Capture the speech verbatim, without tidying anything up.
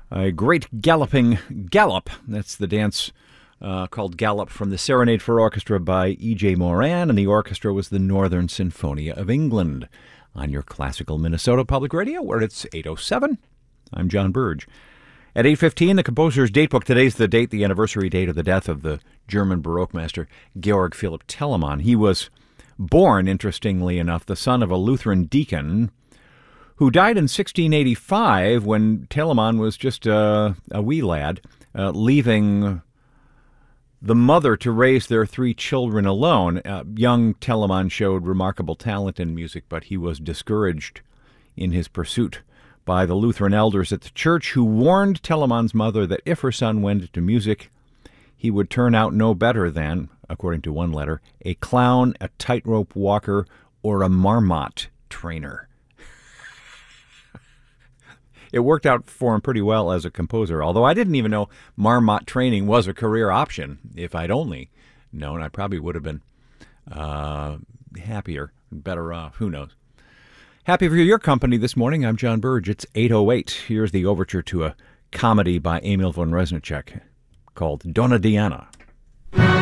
a great galloping gallop. That's the dance uh, called Gallop from the Serenade for Orchestra by E J. Moran, and the orchestra was the Northern Sinfonia of England on your classical Minnesota Public Radio, where it's eight oh seven. I'm John Burge. At eight fifteen, the composer's datebook. Today's the date, the anniversary date of the death of the German Baroque master Georg Philipp Telemann. He was born, interestingly enough, the son of a Lutheran deacon who died in sixteen eighty-five when Telemann was just a, a wee lad, uh, leaving the mother to raise their three children alone. Uh, young Telemann showed remarkable talent in music, but he was discouraged in his pursuit by the Lutheran elders at the church, who warned Telemann's mother that if her son went into music, he would turn out no better than, according to one letter, a clown, a tightrope walker, or a marmot trainer. It worked out for him pretty well as a composer, although I didn't even know marmot training was a career option. If I'd only known, I probably would have been uh, happier, better off. Who knows? Happy for your company this morning. I'm John Burge. It's eight oh eight. Here's the overture to a comedy by Emil von Reznicek called Donna Diana.